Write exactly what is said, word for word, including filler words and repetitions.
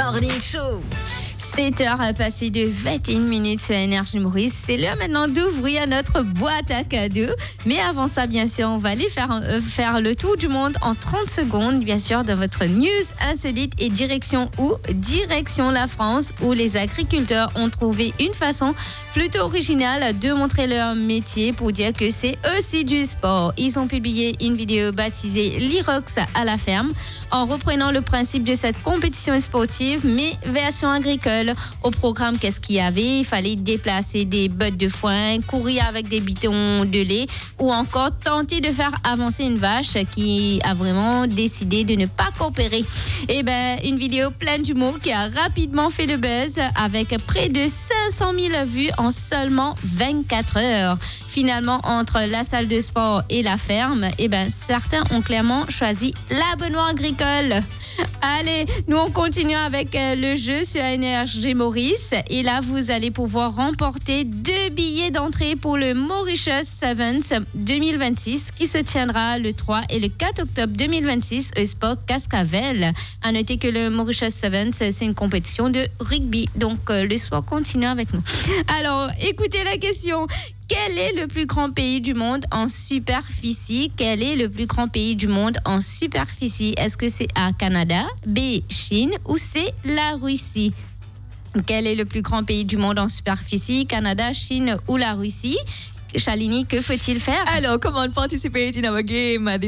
Morning Show. sept heures passées de vingt et une minutes sur Énergie Maurice. C'est l'heure maintenant d'ouvrir notre boîte à cadeaux. Mais avant ça, bien sûr, on va aller faire, euh, faire le tour du monde en trente secondes, bien sûr, de votre news insolite et direction où Direction la France, où les agriculteurs ont trouvé une façon plutôt originale de montrer leur métier pour dire que c'est aussi du sport. Ils ont publié une vidéo baptisée l'Irox à la ferme en reprenant le principe de cette compétition sportive, mais version agricole. Au programme, qu'est-ce qu'il y avait? Il fallait déplacer des bottes de foin, courir avec des bidons de lait ou encore tenter de faire avancer une vache qui a vraiment décidé de ne pas coopérer. Et ben, une vidéo pleine d'humour qui a rapidement fait le buzz avec près de cinq cent mille vues en seulement vingt-quatre heures. Finalement, entre la salle de sport et la ferme, et ben, certains ont clairement choisi l'abonnement agricole. Allez, nous on continue avec le jeu sur Énergie Maurice. Et là, vous allez pouvoir remporter deux billets d'entrée pour le Mauritius Sevens deux mille vingt-six qui se tiendra le trois et le quatre octobre deux mille vingt-six au Sport Cascavel. À noter que le Mauritius Sevens, c'est une compétition de rugby. Donc, euh, le sport continue avec nous. Alors, écoutez la question. Quel est le plus grand pays du monde en superficie? Quel est le plus grand pays du monde en superficie? Est-ce que c'est A, Canada, B, Chine ou C, la Russie? Quel est le plus grand pays du monde en superficie? Canada, Chine ou la Russie? Shalini, que faut-il faire? Alors, come on, participate in our game.